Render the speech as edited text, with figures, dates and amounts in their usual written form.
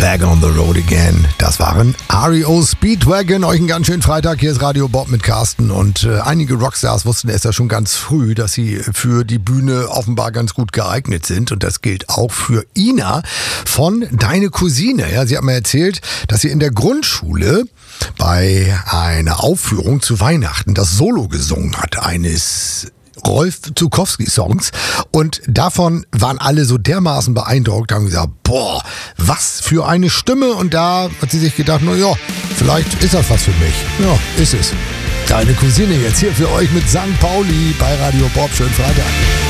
Back on the Road Again. Das waren REO Speedwagon. Euch einen ganz schönen Freitag. Hier ist Radio Bob mit Carsten. Und einige Rockstars wussten es ja schon ganz früh, dass sie für die Bühne offenbar ganz gut geeignet sind. Und das gilt auch für Ina von Deine Cousine. Ja, sie hat mir erzählt, dass sie in der Grundschule bei einer Aufführung zu Weihnachten das Solo gesungen hat, eines Rolf Zukowski-Songs, und davon waren alle so dermaßen beeindruckt, haben gesagt, boah, was für eine Stimme, und da hat sie sich gedacht, na ja, vielleicht ist das was für mich. Ja, ist es. Deine Cousine jetzt hier für euch mit St. Pauli bei Radio Bob. Schönen Freitag.